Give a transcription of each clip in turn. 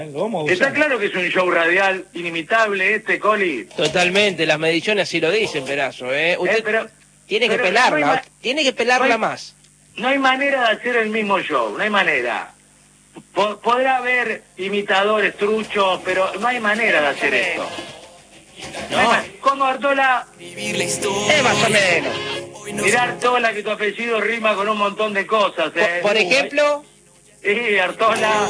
Lo vamos a usar. Está claro que es un show radial inimitable Coli. Totalmente, las mediciones así lo dicen, Perazo, Usted Pero tiene que pero pelarla, tiene que pelarla más. No hay manera de hacer el mismo show, no hay manera. Podrá haber imitadores, truchos, pero no hay manera de hacer esto. No. Como Artola, Más o menos. mirá Artola que tu apellido rima con un montón de cosas. Por ejemplo... Sí, Artola,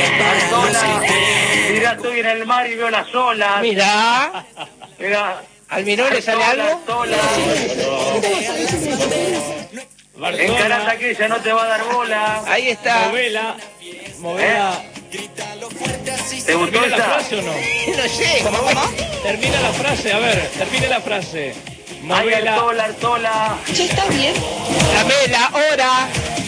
mirá, estoy en el mar y veo las olas. Mirá, Mirá, ¿al Minor le sale algo? Artola. Encarate aquella, no te va a dar bola. Ahí está. Movela. ¿Te gustó ¿Termina la esa? frase o no? No sé, ¿cómo? Termina la frase, a ver, termine la frase. Ay, Movela. Artola. Ya está bien. La hora.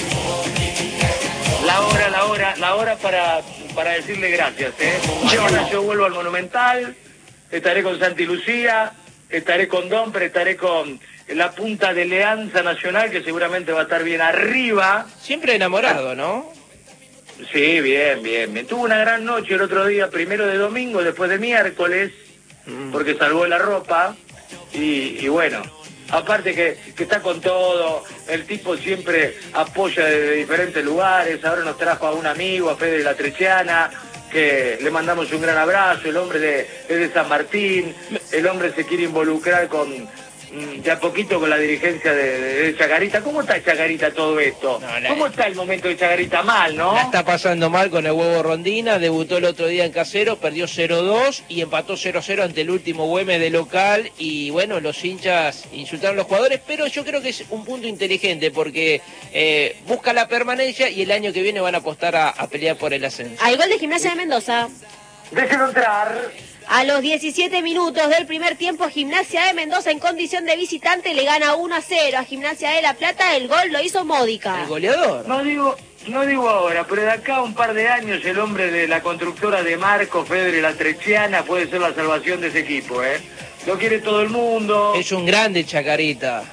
La hora para decirle gracias, Mañana yo vuelvo al Monumental, estaré con Santi Lucía, estaré con Domper, estaré con la punta de Leanza Nacional, que seguramente va a estar bien arriba. Siempre enamorado, ¿no? Sí, bien. Tuvo una gran noche el otro día, primero de domingo, después de miércoles, porque salvó la ropa, y bueno... Aparte que está con todo, el tipo siempre apoya desde diferentes lugares, ahora nos trajo a un amigo, a Fede La Trechiana, que le mandamos un gran abrazo, el hombre es de San Martín, el hombre se quiere involucrar de a poquito con la dirigencia de Chacarita. ¿Cómo está Chacarita todo esto? ¿Cómo está el momento de Chacarita? Mal, ¿no? La está pasando mal con el huevo Rondina, debutó el otro día en Casero, perdió 0-2 y empató 0-0 ante el último Güemes de local y bueno, los hinchas insultaron a los jugadores, pero yo creo que es un punto inteligente porque busca la permanencia y el año que viene van a apostar a pelear por el ascenso. Al gol de Gimnasia de Mendoza. Déjenlo entrar. A los 17 minutos del primer tiempo, Gimnasia de Mendoza en condición de visitante le gana 1-0 a Gimnasia de La Plata. El gol lo hizo Módica. El goleador. No digo ahora, pero de acá a un par de años el hombre de la constructora de Marco, Fede La Trechiana, puede ser la salvación de ese equipo, Lo quiere todo el mundo. Es un grande Chacarita.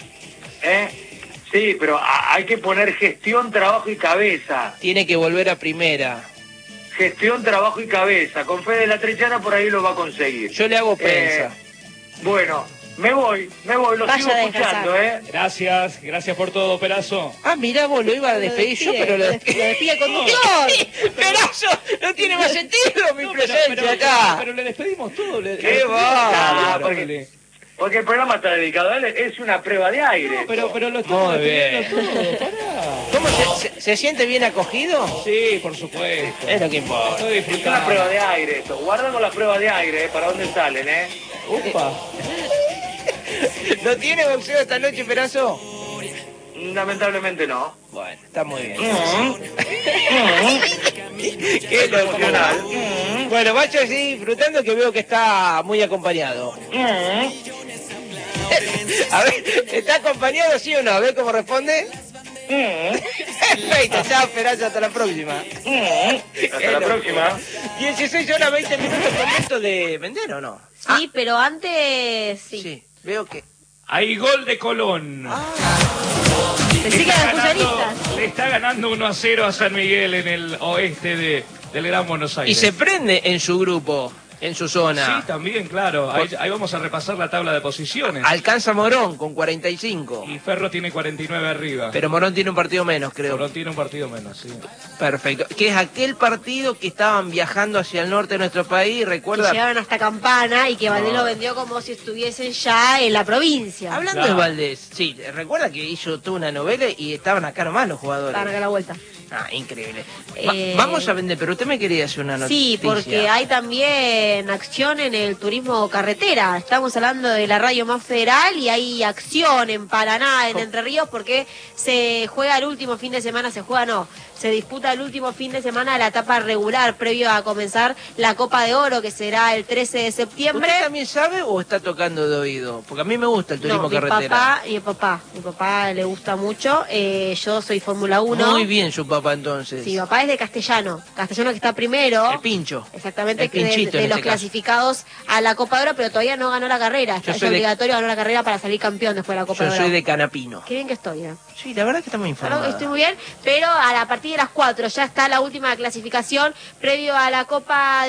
Sí, pero hay que poner gestión, trabajo y cabeza. Tiene que volver a primera. Gestión, trabajo y cabeza. Con Fede La Trechiana por ahí lo va a conseguir. Yo le hago prensa. Bueno, me voy, lo Vaya sigo a escuchando, Gracias por todo, Perazo. Ah, mirá, vos lo iba a despedir yo, pero lo despide conductor. Perazo, no tiene más sentido mi presencia acá. Pero le despedimos todo. ¡Qué va! Porque el programa está dedicado a él, es una prueba de aire. Pero lo estamos Muy bien. despidiendo todo, pará. ¿Cómo se siente bien acogido? Sí, por supuesto. Es lo que importa. Estoy Es una disfrutando. prueba de aire esto. Guardamos la prueba de aire, para dónde salen, Upa. ¿No tiene boxeo esta noche, Perazo? Lamentablemente no. Bueno, está muy bien. Qué Qué emocional. Bueno, vaya así disfrutando que veo que está muy acompañado. A ver, ¿está acompañado sí o no? A ver cómo responde. Perfecto, chao, Perazo, hasta la próxima. Hasta la próxima. 16 horas 20 minutos, momento de vender o no. Sí, pero antes Sí, veo que... Hay gol de Colón. Se siguen los fusionistas. Le está ganando 1-0 a San Miguel en el oeste del Gran Buenos Y Aires. se prende en su grupo, en su zona. Sí, también, claro. Ahí vamos a repasar la tabla de posiciones. Alcanza Morón con 45. Y Ferro tiene 49 arriba. Pero Morón tiene un partido menos, creo. Morón tiene un partido menos, sí. Perfecto. Que es aquel partido que estaban viajando hacia el norte de nuestro país, Que ¿recuerda? llegaron hasta Campana y que Valdés lo vendió como si estuviesen ya en la provincia. Hablando Claro. de Valdés, sí, recuerda que hizo toda una novela y estaban acá nomás los jugadores. Larga la vuelta. Ah, increíble. Eh, Vamos a vender, pero usted me quería hacer una noticia. Sí, porque hay también acción en el turismo carretera. Estamos hablando de la radio más federal y hay acción en Paraná, en Entre Ríos, porque se juega el último fin de semana, se disputa el último fin de semana de la etapa regular previo a comenzar la Copa de Oro, que será el 13 de septiembre. ¿Usted también sabe o está tocando de oído? Porque a mí me gusta el turismo No, carretera. mi papá le gusta mucho. Yo soy Fórmula 1. Muy bien su papá entonces. Sí, mi papá es de Castellano que está primero. El pincho. Exactamente, El pinchito de en los este caso. clasificados a la Copa de Oro, pero todavía no ganó la carrera. Yo Es soy de- obligatorio ganar la carrera para salir campeón después de la Copa Yo de Oro. soy de Canapino. Qué bien que estoy, ¿eh? Sí, la verdad que está muy informada. Estoy muy bien, pero a partir de las 4 ya está la última clasificación previo a la Copa